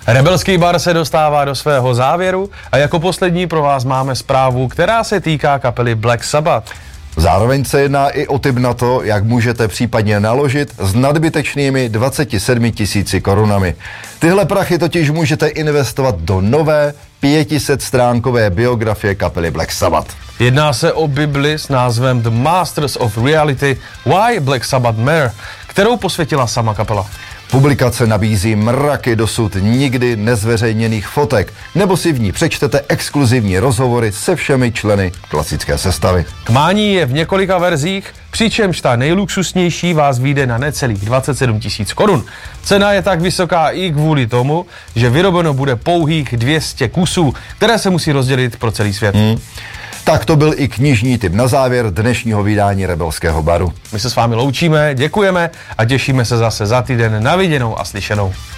Rebelský bar se dostává do svého závěru a jako poslední pro vás máme zprávu, která se týká kapely Black Sabbath. Zároveň se jedná i o tip na to, jak můžete případně naložit s nadbytečnými 27 000 korunami. Tyhle prachy totiž můžete investovat do nové 500stránkové biografie kapely Black Sabbath. Jedná se o Bibli s názvem The Masters of Reality Why Black Sabbath Matter, kterou posvětila sama kapela. Publikace nabízí mraky dosud nikdy nezveřejněných fotek, nebo si v ní přečtete exkluzivní rozhovory se všemi členy klasické sestavy. K mání je v několika verzích, přičemž ta nejluxusnější vás vyjde na necelých 27 000 korun. Cena je tak vysoká i kvůli tomu, že vyrobeno bude pouhých 200 kusů, které se musí rozdělit pro celý svět. Tak to byl i knižní tip na závěr dnešního vydání Rebelského baru. My se s vámi loučíme, děkujeme a těšíme se zase za týden na viděnou a slyšenou.